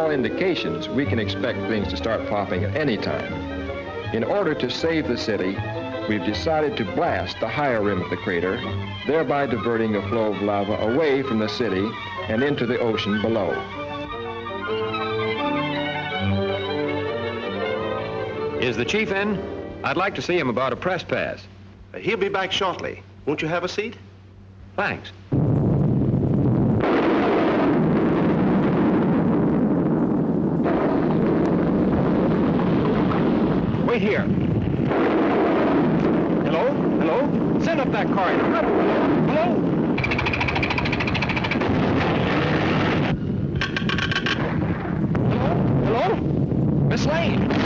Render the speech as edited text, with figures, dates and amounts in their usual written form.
all indications, we can expect things to start popping at any time. In order to save the city, we've decided to blast the higher rim of the crater, thereby diverting the flow of lava away from the city and into the ocean below. Is the chief in? I'd like to see him about a press pass. He'll be back shortly. Won't you have a seat? Thanks. Wait here. Hello? Hello? Send up that corridor. Hello? Hello? Hello? Miss Lane?